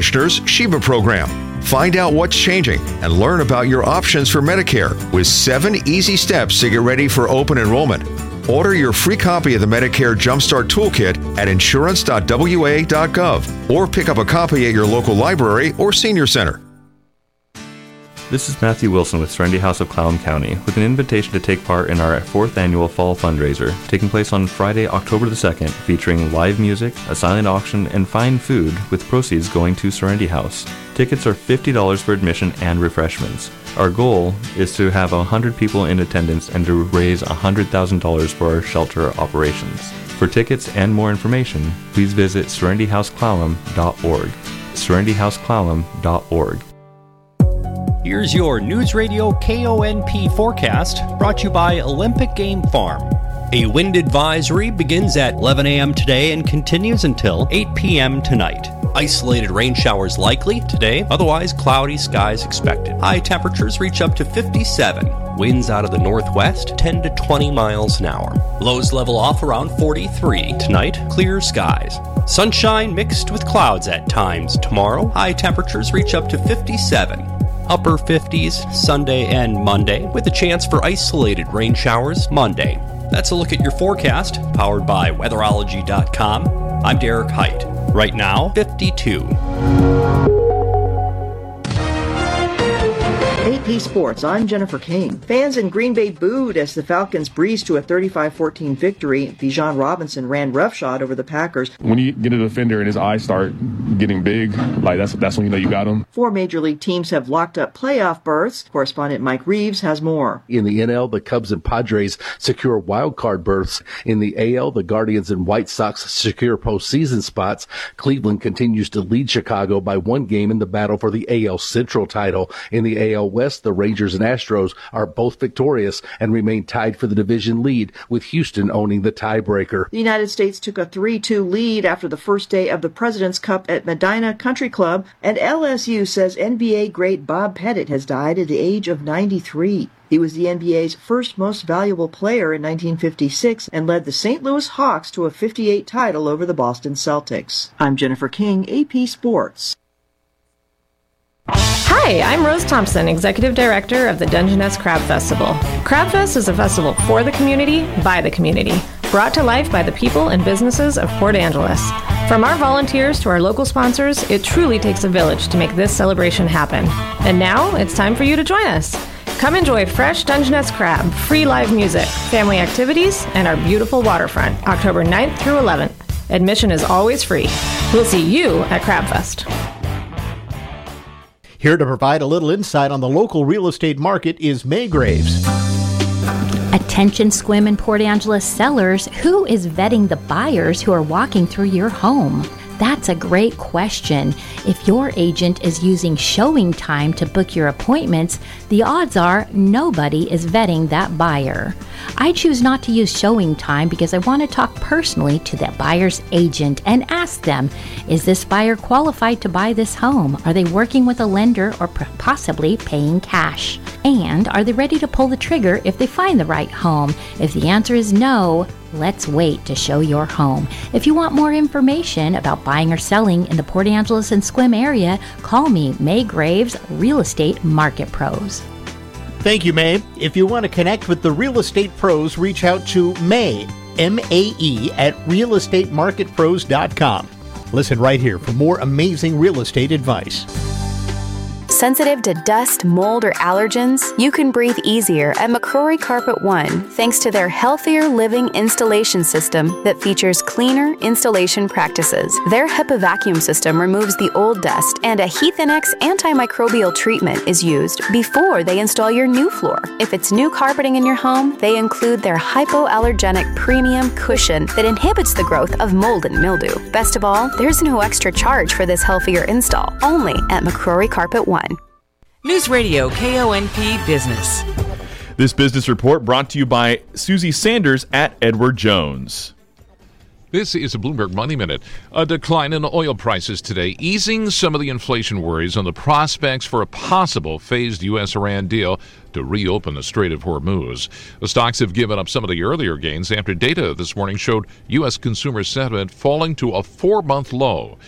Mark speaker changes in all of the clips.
Speaker 1: Commissioner's Sheba program. Find out what's changing and learn about your options for Medicare with 7 easy steps to get ready for open enrollment. Order your free copy of the Medicare Jumpstart Toolkit at insurance.wa.gov or pick up a copy at your local library or senior center.
Speaker 2: This is Matthew Wilson with Serenity House of Clallam County with an invitation to take part in our 4th annual fall fundraiser taking place on Friday, October the 2nd, featuring live music, a silent auction, and fine food with proceeds going to Serenity House. Tickets are $50 for admission and refreshments. Our goal is to have 100 people in attendance and to raise $100,000 for our shelter operations. For tickets and more information, please visit serenityhouseclallam.org. serenityhouseclallam.org.
Speaker 3: Here's your News Radio KONP forecast, brought to you by Olympic Game Farm. A wind advisory begins at 11 a.m. today and continues until 8 p.m. tonight. Isolated rain showers likely today, otherwise cloudy skies expected. High temperatures reach up to 57. Winds out of the northwest 10 to 20 miles an hour. Lows level off around 43. Tonight, clear skies. Sunshine mixed with clouds at times tomorrow. High temperatures reach up to 57. Upper 50s Sunday and Monday, with a chance for isolated rain showers Monday. That's a look at your forecast, powered by weatherology.com. I'm Derek Height. Right now, 52.
Speaker 4: AP Sports, I'm Jennifer King. Fans in Green Bay booed as the Falcons breezed to a 35-14 victory. Bijan Robinson ran roughshod over the Packers.
Speaker 5: When you get a defender and his eyes start getting big, like that's when you know you got him.
Speaker 4: 4 major league teams have locked up playoff berths. Correspondent Mike Reeves has more.
Speaker 6: In the NL, the Cubs and Padres secure wild card berths. In the AL, the Guardians and White Sox secure postseason spots. Cleveland continues to lead Chicago by 1 game in the battle for the AL Central title. In the AL West, the Rangers and Astros are both victorious and remain tied for the division lead, with Houston owning the tiebreaker.
Speaker 4: The United States took a 3-2 lead after the first day of the President's Cup at Medina Country Club, and LSU says NBA great Bob Pettit has died at the age of 93. He was the NBA's first most valuable player in 1956 and led the St. Louis Hawks to a 58 title over the Boston Celtics. I'm Jennifer King, AP Sports.
Speaker 7: Hi, I'm Rose Thompson, Executive Director of the Dungeness Crab Festival. Crabfest is a festival for the community, by the community, brought to life by the people and businesses of Port Angeles. From our volunteers to our local sponsors, it truly takes a village to make this celebration happen. And now, it's time for you to join us. Come enjoy fresh Dungeness crab, free live music, family activities, and our beautiful waterfront, October 9th through 11th. Admission is always free. We'll see you at Crabfest.
Speaker 8: Here to provide a little insight on the local real estate market is May Graves.
Speaker 9: Attention Sequim and Port Angeles sellers, who is vetting the buyers who are walking through your home? That's a great question. If your agent is using showing time to book your appointments, the odds are nobody is vetting that buyer. I choose not to use showing time because I want to talk personally to that buyer's agent and ask them, is this buyer qualified to buy this home? Are they working with a lender or possibly paying cash? And are they ready to pull the trigger if they find the right home? If the answer is no, let's wait to show your home. If you want more information about buying or selling in the Port Angeles and Sequim area, call me, May Graves, Real Estate Market Pros.
Speaker 8: Thank you, May. If you want to connect with the real estate pros, reach out to May, M-A-E, at realestatemarketpros.com. Listen right here for more amazing real estate advice.
Speaker 10: Sensitive to dust, mold, or allergens? You can breathe easier at McCrory Carpet One thanks to their Healthier Living installation system that features cleaner installation practices. Their HEPA vacuum system removes the old dust, and a Heathinex antimicrobial treatment is used before they install your new floor. If it's new carpeting in your home, they include their hypoallergenic premium cushion that inhibits the growth of mold and mildew. Best of all, there's no extra charge for this healthier install, only at McCrory Carpet One.
Speaker 11: News Radio KONP Business.
Speaker 12: This business report brought to you by Susie Sanders at Edward Jones.
Speaker 13: This is a Bloomberg Money Minute. A decline in oil prices today, easing some of the inflation worries on the prospects for a possible phased U.S.-Iran deal to reopen the Strait of Hormuz. The stocks have given up some of the earlier gains after data this morning showed U.S. consumer sentiment falling to a 4-month low.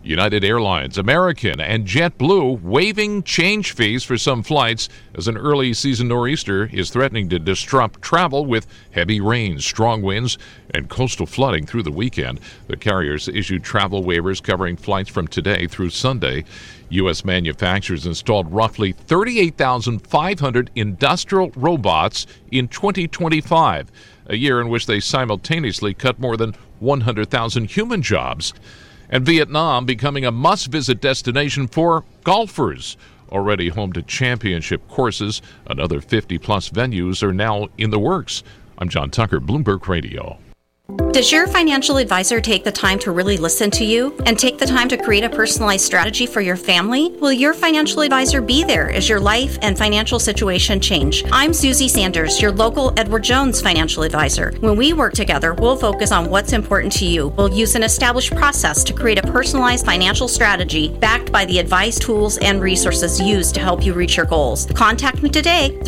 Speaker 13: United Airlines, American, and JetBlue waiving change fees for some flights as an early season nor'easter is threatening to disrupt travel with heavy rains, strong winds, and coastal flooding through the weekend. The carriers issued travel waivers covering flights from today through Sunday. U.S. manufacturers installed roughly 38,500 industrial robots in 2025, a year in which they simultaneously cut more than 100,000 human jobs. And Vietnam becoming a must-visit destination for golfers. Already home to championship courses, another 50-plus venues are now in the works. I'm John Tucker, Bloomberg Radio.
Speaker 14: Does your financial advisor take the time to really listen to you and take the time to create a personalized strategy for your family? Will your financial advisor be there as your life and financial situation change? I'm Susie Sanders, your local Edward Jones financial advisor. When we work together, we'll focus on what's important to you. We'll use an established process to create a personalized financial strategy backed by the advice, tools, and resources used to help you reach your goals. Contact me today,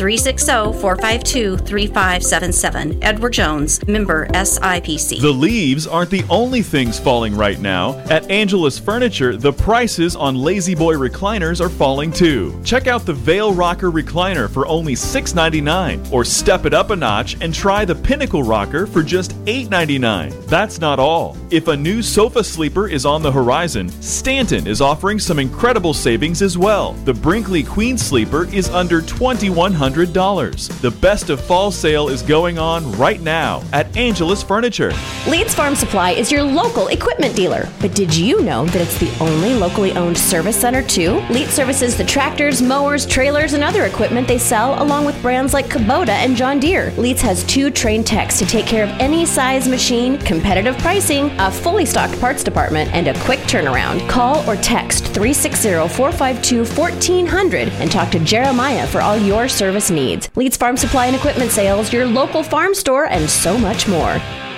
Speaker 14: 360-452-3577. Edward Jones, member SIPC.
Speaker 12: The leaves aren't the only things falling right now. At Angelus Furniture, the prices on Lazy Boy recliners are falling too. Check out the Veil Rocker recliner for only $6.99, or step it up a notch and try the Pinnacle Rocker for just $8.99. That's not all. If a new sofa sleeper is on the horizon, Stanton is offering some incredible savings as well. The Brinkley Queen Sleeper is under $2,100. The best of fall sale is going on right now at Angelus Furniture.
Speaker 15: Leeds Farm Supply is your local equipment dealer. But did you know that it's the only locally owned service center too? Leeds services the tractors, mowers, trailers, and other equipment they sell, along with brands like Kubota and John Deere. Leeds has 2 trained techs to take care of any size machine, competitive pricing, a fully stocked parts department, and a quick turnaround. Call or text 360-452-1400 and talk to Jeremiah for all your service needs. Leeds Farm Supply and Equipment Sales, your local farm store, and so much more.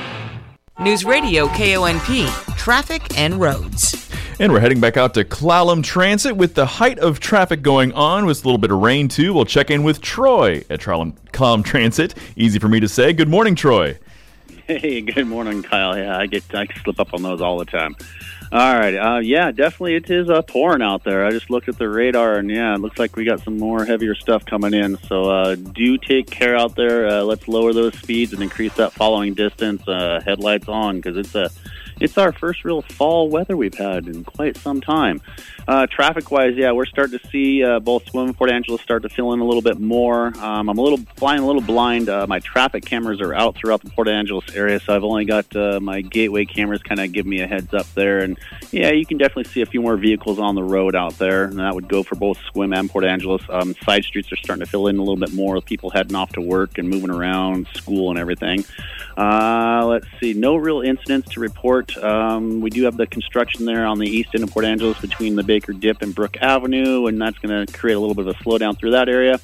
Speaker 11: News Radio KONP, traffic and roads.
Speaker 12: And we're heading back out to Clallam Transit with the height of traffic going on with a little bit of rain too. We'll check in with Troy at Clallam Transit. Easy for me to say. Good morning, Troy.
Speaker 16: Hey, good morning, Kyle. Yeah, I slip up on those all the time. All right. Yeah, definitely it is pouring out there. I just looked at the radar, and yeah, it looks like we got some more heavier stuff coming in. So do take care out there. Let's lower those speeds and increase that following distance. Headlights on, because it's our first real fall weather we've had in quite some time. Traffic-wise, yeah, we're starting to see both Swim and Port Angeles start to fill in a little bit more. I'm flying a little blind. My traffic cameras are out throughout the Port Angeles area, so I've only got my gateway cameras kind of give me a heads up there. And yeah, you can definitely see a few more vehicles on the road out there, and that would go for both Swim and Port Angeles. Side streets are starting to fill in a little bit more with people heading off to work and moving around, school and everything. Let's see, no real incidents to report. We do have the construction there on the east end of Port Angeles between the Baker Dip and Brook Avenue, and that's going to create a little bit of a slowdown through that area.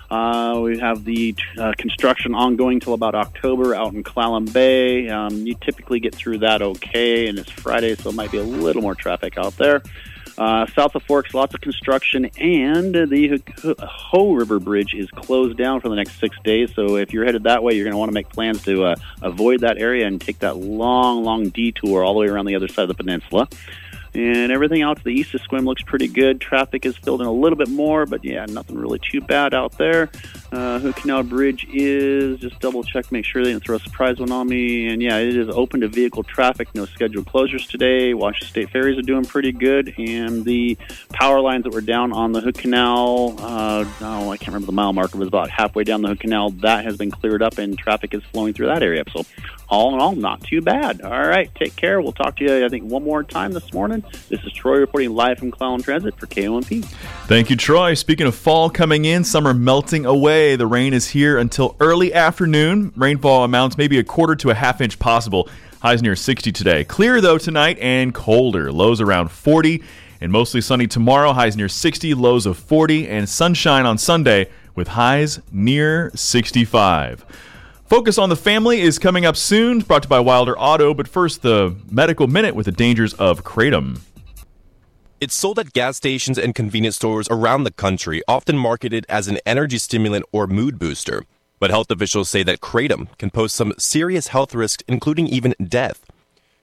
Speaker 16: We have the construction ongoing till about October out in Clallam Bay. You typically get through that okay, and it's Friday, so it might be a little more traffic out there. South of Forks, lots of construction, and the Hoh River Bridge is closed down for the next 6 days. So if you're headed that way, you're going to want to make plans to avoid that area and take that long detour all the way around the other side of the peninsula. And everything out to the east of Swim looks pretty good. Traffic is filled in a little bit more, but yeah, nothing really too bad out there. Hood Canal Bridge is, just double check, make sure they didn't throw a surprise one on me. And yeah, it is open to vehicle traffic, no scheduled closures today. Washington State ferries are doing pretty good. And the power lines that were down on the Hood Canal, I can't remember the mile marker, it was about halfway down the Hood Canal. That has been cleared up and traffic is flowing through that area. So all in all, not too bad. All right, take care. We'll talk to you, I think, one more time this morning. This is Troy reporting live from Clallam Transit for KONP.
Speaker 12: Thank you, Troy. Speaking of fall coming in, summer melting away. The rain is here until early afternoon. Rainfall amounts maybe a quarter to a half inch possible. Highs near 60 today. Clear, though, tonight and colder. Lows around 40 and mostly sunny tomorrow. Highs near 60, lows of 40, and sunshine on Sunday with highs near 65. Focus on the Family is coming up soon, brought to you by Wilder Auto. But first, the Medical Minute with the dangers of kratom.
Speaker 17: It's sold at gas stations and convenience stores around the country, often marketed as an energy stimulant or mood booster. But health officials say that kratom can pose some serious health risks, including even death.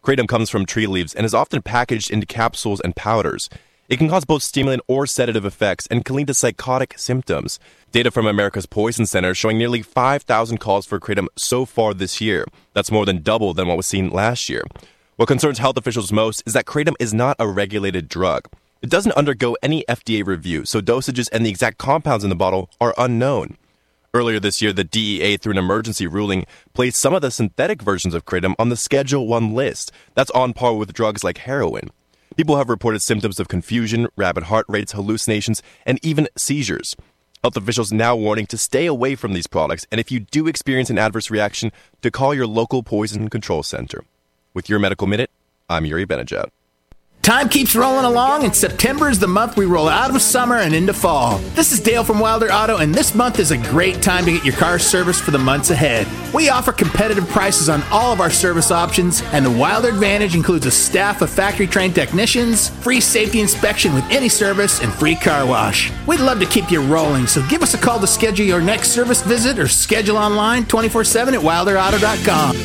Speaker 17: Kratom comes from tree leaves and is often packaged into capsules and powders. It can cause both stimulant or sedative effects and can lead to psychotic symptoms. Data from America's Poison Center showing nearly 5,000 calls for kratom so far this year. That's more than double than what was seen last year. What concerns health officials most is that kratom is not a regulated drug. It doesn't undergo any FDA review, so dosages and the exact compounds in the bottle are unknown. Earlier this year, the DEA, through an emergency ruling, placed some of the synthetic versions of kratom on the Schedule 1 list. That's on par with drugs like heroin. People have reported symptoms of confusion, rapid heart rates, hallucinations, and even seizures. Health officials now warning to stay away from these products, and if you do experience an adverse reaction, to call your local poison control center. With your Medical Minute, I'm Yuri Benajat.
Speaker 8: Time keeps rolling along, and September is the month we roll out of summer and into fall. This is Dale from Wilder Auto, and this month is a great time to get your car serviced for the months ahead. We offer competitive prices on all of our service options, and the Wilder Advantage includes a staff of factory-trained technicians, free safety inspection with any service, and free car wash. We'd love to keep you rolling, so give us a call to schedule your next service visit or schedule online 24/7 at wilderauto.com.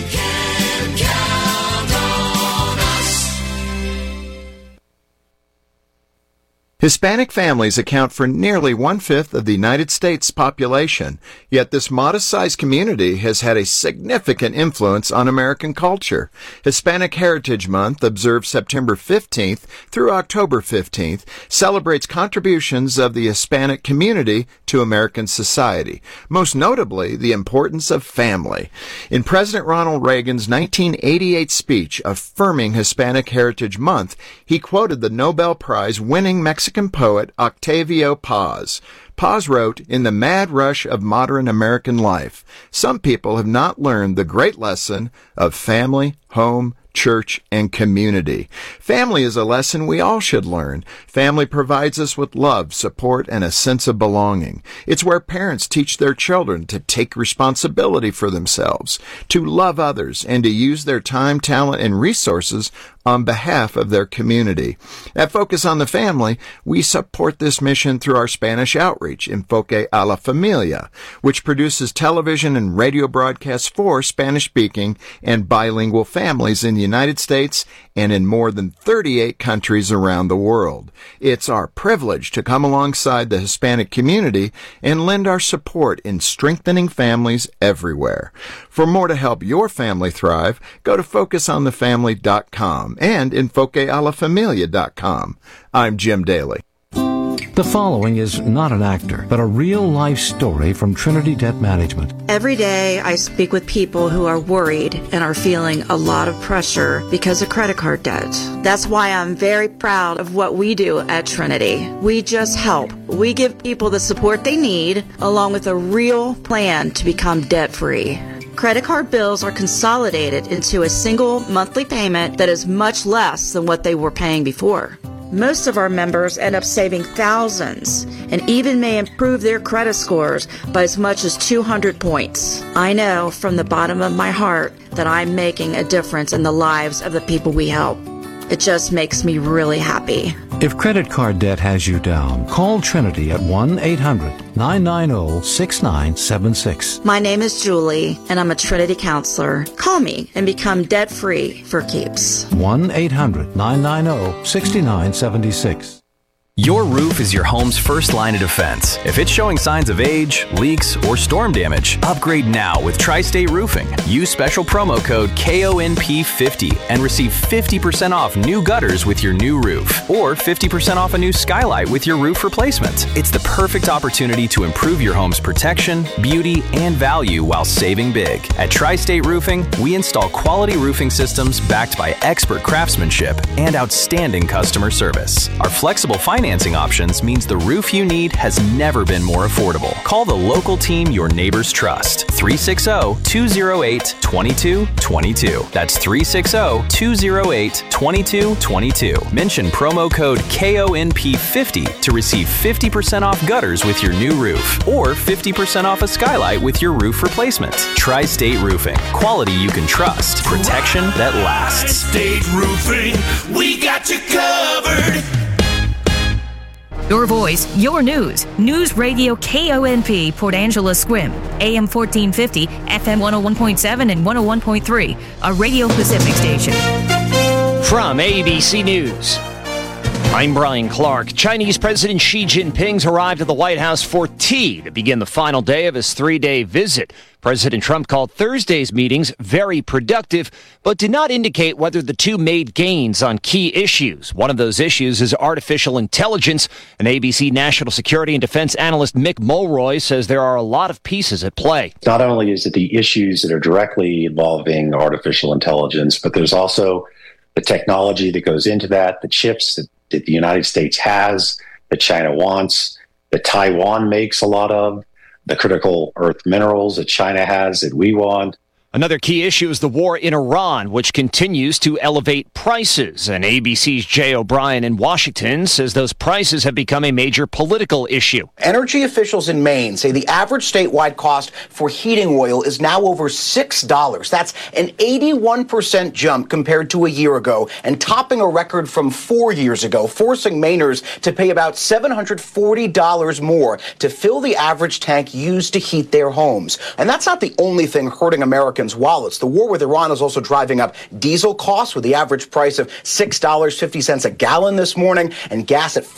Speaker 18: Hispanic families account for nearly 1/5 of the United States population, yet this modest-sized community has had a significant influence on American culture. Hispanic Heritage Month, observed September 15th through October 15th, celebrates contributions of the Hispanic community to American society, most notably the importance of family. In President Ronald Reagan's 1988 speech affirming Hispanic Heritage Month, he quoted the Nobel Prize-winning Mexican poet Octavio Paz. Paz wrote, "In the mad rush of modern American life, some people have not learned the great lesson of family, home, church, and community. Family is a lesson we all should learn. Family provides us with love, support, and a sense of belonging. It's where parents teach their children to take responsibility for themselves, to love others, and to use their time, talent, and resources on behalf of their community. At Focus on the Family, we support this mission through our Spanish outreach, Enfoque a la Familia, which produces television and radio broadcasts for Spanish-speaking and bilingual families in the United States and in more than 38 countries around the world. It's our privilege to come alongside the Hispanic community and lend our support in strengthening families everywhere. For more to help your family thrive, go to FocusOnTheFamily.com and EnfoqueALaFamilia.com. I'm Jim Daly.
Speaker 19: The following is not an actor, but a real-life story from Trinity Debt Management.
Speaker 20: Every day I speak with people who are worried and are feeling a lot of pressure because of credit card debt. That's why I'm very proud of what we do at Trinity. We just help. We give people the support they need, along with a real plan to become debt-free. Credit card bills are consolidated into a single monthly payment that is much less than what they were paying before. Most of our members end up saving thousands and even may improve their credit scores by as much as 200 points. I know from the bottom of my heart that I'm making a difference in the lives of the people we help. It just makes me really happy.
Speaker 19: If credit card debt has you down, call Trinity at 1-800-990-6976.
Speaker 20: My name is Julie, and I'm a Trinity counselor. Call me and become debt-free for keeps.
Speaker 19: 1-800-990-6976.
Speaker 21: Your roof is your home's first line of defense. If it's showing signs of age, leaks, or storm damage, upgrade now with Tri-State Roofing. Use special promo code KONP50 and receive 50% off new gutters with your new roof, or 50% off a new skylight with your roof replacement. It's the perfect opportunity to improve your home's protection, beauty, and value while saving big. At Tri-State Roofing, we install quality roofing systems backed by expert craftsmanship and outstanding customer service. Our flexible financing options means the roof you need has never been more affordable. Call the local team your neighbors trust. 360-208-2222. That's 360-208-2222. Mention promo code KONP50 to receive 50% off gutters with your new roof, or 50% off a skylight with your roof replacement. Tri-State Roofing. Quality you can trust. Protection that lasts.
Speaker 22: Tri-State Roofing. We got you covered.
Speaker 23: Your voice, your news. News Radio KONP, Port Angeles Squim. AM 1450, FM 101.7 and 101.3. A Radio Pacific station.
Speaker 1: From ABC News, I'm Brian Clark. Chinese President Xi Jinping's arrived at the White House for tea to begin the final day of his 3-day visit. President Trump called Thursday's meetings very productive, but did not indicate whether the two made gains on key issues. One of those issues is artificial intelligence, and ABC national security and defense analyst Mick Mulroy says there are a lot of pieces at play.
Speaker 2: Not only is it the issues that are directly involving artificial intelligence, but there's also the technology that goes into that, the chips that the United States has, that China wants, that Taiwan makes a lot of, the critical earth minerals that China has that we want.
Speaker 1: Another key issue is the war in Iran, which continues to elevate prices. And ABC's Jay O'Brien in Washington says those prices have become a major political issue.
Speaker 3: Energy officials in Maine say the average statewide cost for heating oil is now over $6. That's an 81% jump compared to a year ago and topping a record from 4 years ago, forcing Mainers to pay about $740 more to fill the average tank used to heat their homes. And that's not the only thing hurting Americans' wallets. The war with Iran is also driving up diesel costs, with the average price of $6.50 a gallon this morning and gas at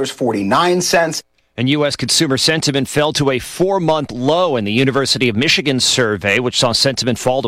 Speaker 3: $4.49.
Speaker 1: And U.S. consumer sentiment fell to a 4-month low in the University of Michigan survey, which saw sentiment fall to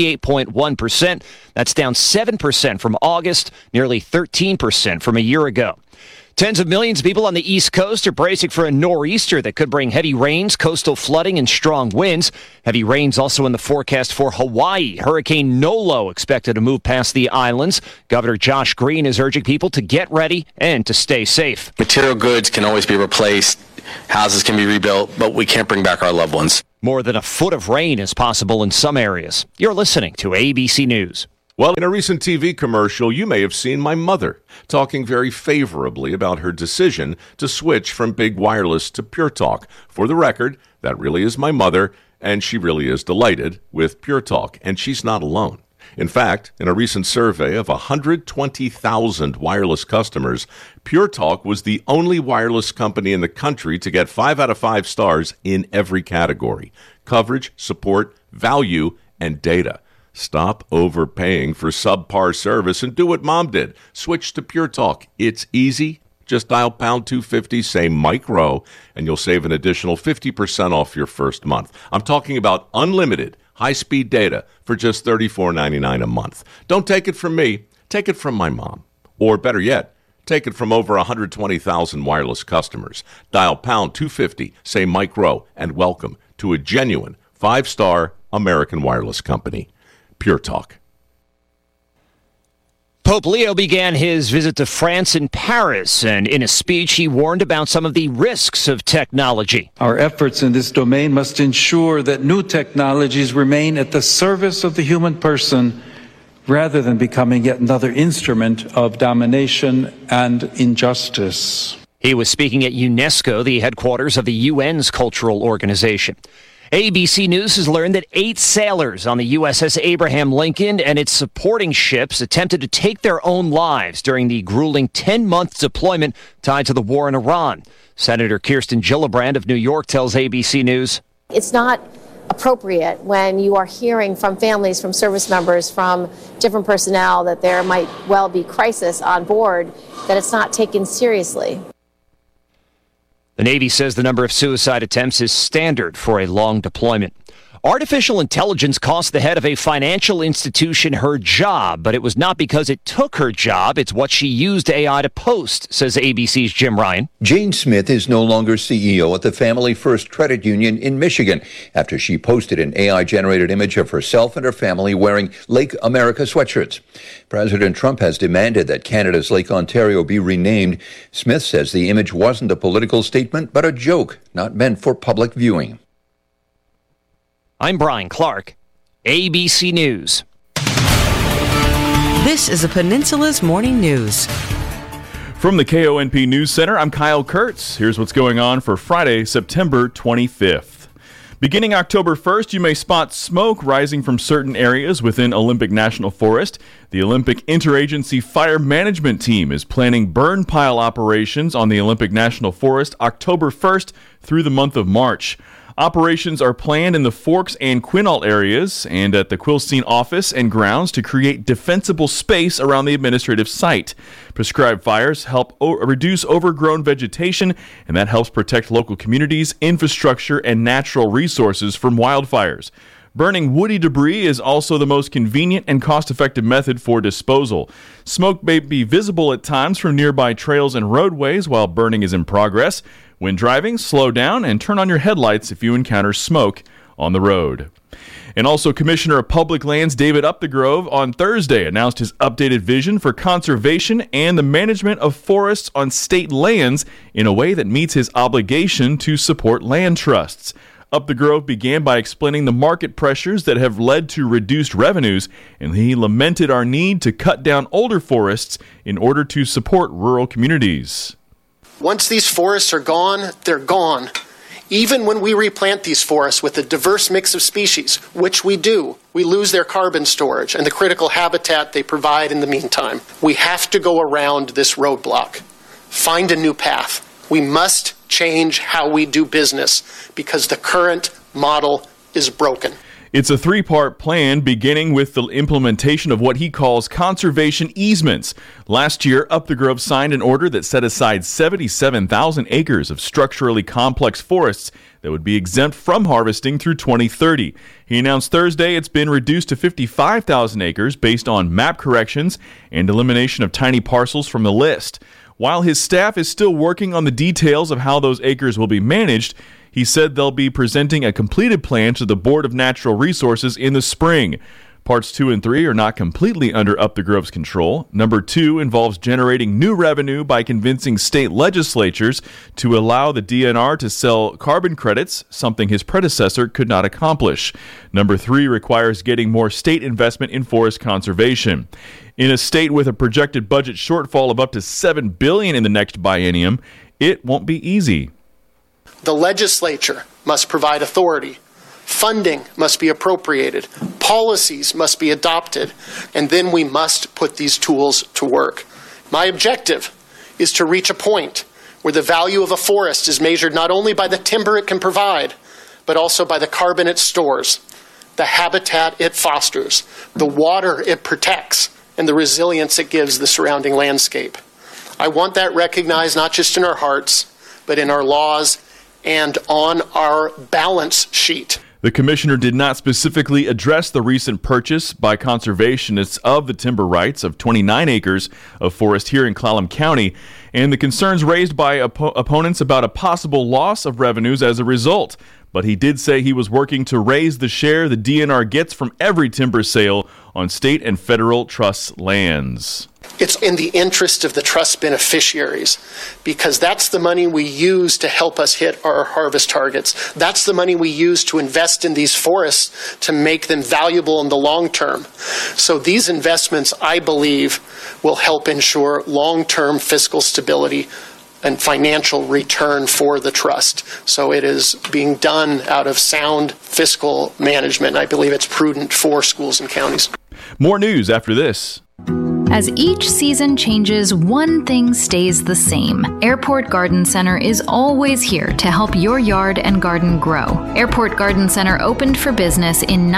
Speaker 1: 48.1%. That's down 7% from August, nearly 13% from a year ago. Tens of millions of people on the East Coast are bracing for a nor'easter that could bring heavy rains, coastal flooding, and strong winds. Heavy rains also in the forecast for Hawaii. Hurricane Nolo expected to move past the islands. Governor Josh Green is urging people to get ready and to stay safe.
Speaker 24: Material goods can always be replaced. Houses can be rebuilt, but we can't bring back our loved ones.
Speaker 1: More than a foot of rain is possible in some areas. You're listening to ABC News.
Speaker 25: Well, in a recent TV commercial, you may have seen my mother talking very favorably about her decision to switch from big wireless to Pure Talk. For the record, that really is my mother, and she really is delighted with Pure Talk, and she's not alone. In fact, in a recent survey of 120,000 wireless customers, Pure Talk was the only wireless company in the country to get 5 out of 5 stars in every category: coverage, support, value, and data. Stop overpaying for subpar service and do what Mom did. Switch to Pure Talk. It's easy. Just dial pound 250, say Mike Rowe, and you'll save an additional 50% off your first month. I'm talking about unlimited high-speed data for just $34.99 a month. Don't take it from me. Take it from my mom. Or better yet, take it from over 120,000 wireless customers. Dial pound 250, say Mike Rowe, and welcome to a genuine 5-star American wireless company. Pure Talk.
Speaker 1: Pope Leo began his visit to France and Paris, and in a speech he warned about some of the risks of technology.
Speaker 26: Our efforts in this domain must ensure that new technologies remain at the service of the human person rather than becoming yet another instrument of domination and injustice.
Speaker 1: He was speaking at UNESCO, the headquarters of the UN's cultural organization. ABC News has learned that 8 sailors on the USS Abraham Lincoln and its supporting ships attempted to take their own lives during the grueling 10-month deployment tied to the war in Iran. Senator Kirsten Gillibrand of New York tells ABC News,
Speaker 27: "It's not appropriate when you are hearing from families, from service members, from different personnel that there might well be crisis on board, that it's not taken seriously."
Speaker 1: The Navy says the number of suicide attempts is standard for a long deployment. Artificial intelligence cost the head of a financial institution her job, but it was not because it took her job. It's what she used AI to post, says ABC's Jim Ryan.
Speaker 28: Jane Smith is no longer CEO at the Family First Credit Union in Michigan after she posted an AI-generated image of herself and her family wearing Lake America sweatshirts. President Trump has demanded that Canada's Lake Ontario be renamed. Smith says the image wasn't a political statement, but a joke, not meant for public viewing.
Speaker 1: I'm Brian Clark, ABC News.
Speaker 11: This is the Peninsula's Morning News.
Speaker 12: From the KONP News Center, I'm Kyle Kurtz. Here's what's going on for Friday, September 25th. Beginning October 1st, you may spot smoke rising from certain areas within Olympic National Forest. The Olympic Interagency Fire Management Team is planning burn pile operations on the Olympic National Forest October 1st through the month of March. Operations are planned in the Forks and Quinault areas and at the Quilcene office and grounds to create defensible space around the administrative site. Prescribed fires help reduce overgrown vegetation, and that helps protect local communities, infrastructure, and natural resources from wildfires. Burning woody debris is also the most convenient and cost-effective method for disposal. Smoke may be visible at times from nearby trails and roadways while burning is in progress. When driving, slow down and turn on your headlights if you encounter smoke on the road. And also, Commissioner of Public Lands David Upthegrove on Thursday announced his updated vision for conservation and the management of forests on state lands in a way that meets his obligation to support land trusts. Upthegrove began by explaining the market pressures that have led to reduced revenues, and he lamented our need to cut down older forests in order to support rural communities.
Speaker 4: Once these forests are gone, they're gone. Even when we replant these forests with a diverse mix of species, which we do, we lose their carbon storage and the critical habitat they provide in the meantime. We have to go around this roadblock, find a new path. We must change how we do business because the current model is broken.
Speaker 12: It's a three-part plan beginning with the implementation of what he calls conservation easements. Last year, Upthegrove signed an order that set aside 77,000 acres of structurally complex forests that would be exempt from harvesting through 2030. He announced Thursday it's been reduced to 55,000 acres based on map corrections and elimination of tiny parcels from the list. While his staff is still working on the details of how those acres will be managed, he said they'll be presenting a completed plan to the Board of Natural Resources in the spring. Parts 2 and 3 are not completely under Upthegrove's control. Number 2 involves generating new revenue by convincing state legislatures to allow the DNR to sell carbon credits, something his predecessor could not accomplish. Number 3 requires getting more state investment in forest conservation. In a state with a projected budget shortfall of up to $7 billion in the next biennium, it won't be easy.
Speaker 4: The legislature must provide authority. Funding must be appropriated. Policies must be adopted. And then we must put these tools to work. My objective is to reach a point where the value of a forest is measured not only by the timber it can provide, but also by the carbon it stores, the habitat it fosters, the water it protects, and the resilience it gives the surrounding landscape. I want that recognized not just in our hearts, but in our laws and on our balance sheet.
Speaker 12: The commissioner did not specifically address the recent purchase by conservationists of the timber rights of 29 acres of forest here in Clallam County and the concerns raised by opponents about a possible loss of revenues as a result. But he did say he was working to raise the share the DNR gets from every timber sale on state and federal trust lands.
Speaker 4: It's in the interest of the trust beneficiaries because that's the money we use to help us hit our harvest targets. That's the money we use to invest in these forests to make them valuable in the long term. So these investments, I believe, will help ensure long-term fiscal stability and financial return for the trust. So it is being done out of sound fiscal management. I believe it's prudent for schools and counties.
Speaker 12: More news after this.
Speaker 5: As each season changes, one thing stays the same. Airport Garden Center is always here to help your yard and garden grow. Airport Garden Center opened for business in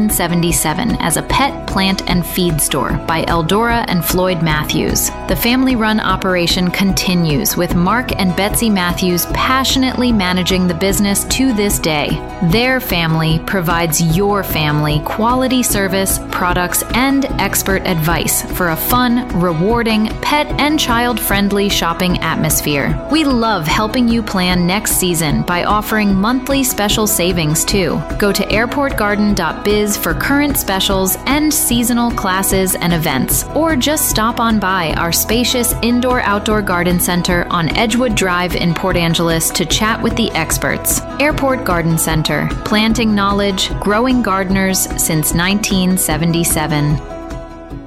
Speaker 5: 1977 as a pet, plant, and feed store by Eldora and Floyd Matthews. The family-run operation continues with Mark and Betsy Matthews passionately managing the business to this day. Their family provides your family quality service, products, and expert advice for a fun, rewarding, pet and child-friendly shopping atmosphere. We love helping you plan next season by offering monthly special savings too. Go to airportgarden.biz for current specials and seasonal classes and events, or just stop on by our spacious indoor-outdoor garden center on Edgewood Drive in Port Angeles to chat with the experts. Airport Garden Center, planting knowledge, growing gardeners since 1977.